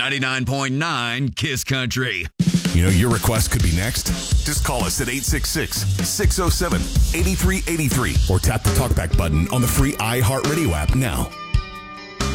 99.9 Kiss Country. You know, your request could be next. Just call us at 866-607-8383 or tap the talkback button on the free iHeartRadio app now.